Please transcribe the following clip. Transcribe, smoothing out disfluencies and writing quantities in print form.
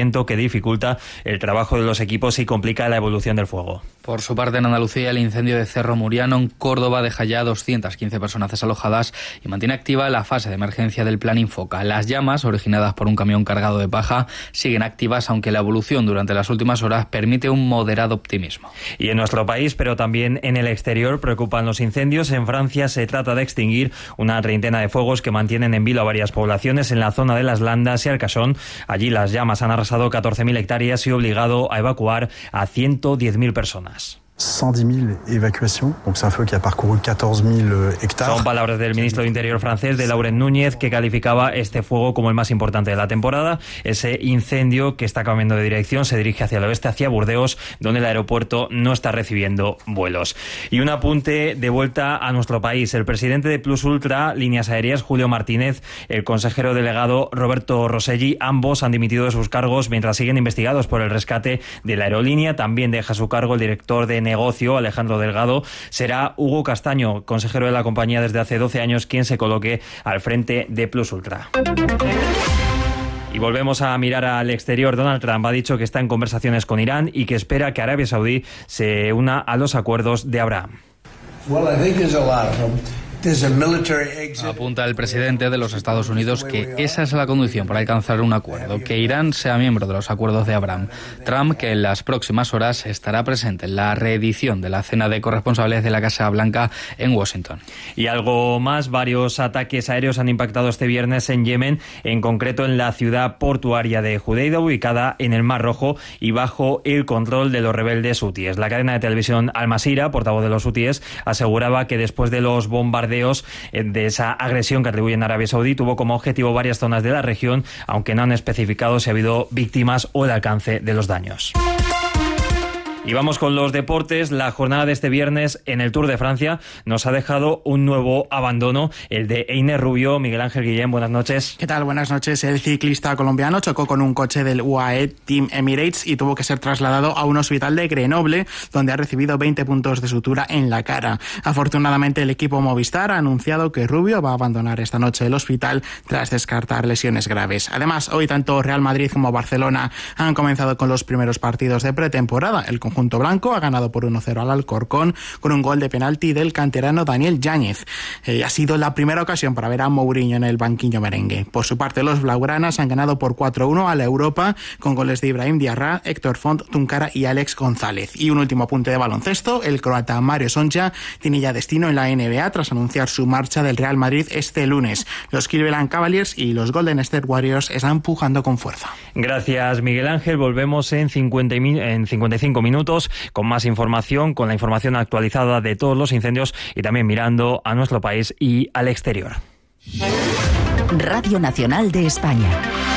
viento que dificulta el trabajo de los equipos y complica la evolución del fuego. Por su parte, en Andalucía, el incendio de Cerro Muriano, en Córdoba, deja ya 215 personas desalojadas y mantiene activa la fase de emergencia del Plan Infoca. Las llamas, originadas por un camión cargado de paja, siguen activas, aunque la evolución durante las últimas horas permite un moderado optimismo. Y en nuestro país, pero también en el exterior, preocupan los incendios. En Francia se trata de extinguir una treintena de fuegos que mantienen en vilo a varias poblaciones en la zona de las Landas y Arcachón. Allí las llamas han arrasado 14.000 hectáreas y obligado a evacuar a 110.000 personas. 110.000 evacuations, donc c'est un feu qui a parcouru 14.000 hectares. Son palabras del ministro de Interior francés, de Laurent Núñez, que calificaba este fuego como el más importante de la temporada. Ese incendio, que está cambiando de dirección, se dirige hacia el oeste, hacia Burdeos, donde el aeropuerto no está recibiendo vuelos. Y un apunte de vuelta a nuestro país. El presidente de Plus Ultra Líneas Aéreas, Julio Martínez, el consejero delegado Roberto Rosselli, ambos han dimitido de sus cargos mientras siguen investigados por el rescate de la aerolínea. También deja su cargo el director de negocio, Alejandro Delgado. Será Hugo Castaño, consejero de la compañía desde hace 12 años, quien se coloque al frente de Plus Ultra. Y volvemos a mirar al exterior. Donald Trump ha dicho que está en conversaciones con Irán y que espera que Arabia Saudí se una a los acuerdos de Abraham. Apunta el presidente de los Estados Unidos que esa es la condición para alcanzar un acuerdo, que Irán sea miembro de los acuerdos de Abraham. Trump, que en las próximas horas estará presente en la reedición de la cena de corresponsables de la Casa Blanca en Washington. Y algo más, varios ataques aéreos han impactado este viernes en Yemen, en concreto en la ciudad portuaria de Judeida, ubicada en el Mar Rojo y bajo el control de los rebeldes hutíes. La cadena de televisión Al Masira, portavoz de los hutíes, aseguraba que después de los bombardeos de esa agresión que atribuyen a Arabia Saudí, tuvo como objetivo varias zonas de la región, aunque no han especificado si ha habido víctimas o el alcance de los daños. Y vamos con los deportes. La jornada de este viernes en el Tour de Francia nos ha dejado un nuevo abandono, el de Einer Rubio. Miguel Ángel Guillén, buenas noches. ¿Qué tal? Buenas noches. El ciclista colombiano chocó con un coche del UAE Team Emirates y tuvo que ser trasladado a un hospital de Grenoble, donde ha recibido 20 puntos de sutura en la cara. Afortunadamente, el equipo Movistar ha anunciado que Rubio va a abandonar esta noche el hospital tras descartar lesiones graves. Además, hoy tanto Real Madrid como Barcelona han comenzado con los primeros partidos de pretemporada. El conjunto blanco ha ganado por 1-0 al Alcorcón con un gol de penalti del canterano Daniel Yáñez. Ha sido la primera ocasión para ver a Mourinho en el banquillo merengue. Por su parte, los blaugranas han ganado por 4-1 a la Europa con goles de Ibrahim Diarra, Héctor Font, Tuncara y Alex González. Y un último apunte de baloncesto: el croata Mario Soncha tiene ya destino en la NBA tras anunciar su marcha del Real Madrid este lunes. Los Cleveland Cavaliers y los Golden State Warriors están pujando con fuerza. Gracias, Miguel Ángel. Volvemos en 55 minutos con más información, con la información actualizada de todos los incendios y también mirando a nuestro país y al exterior. Radio Nacional de España.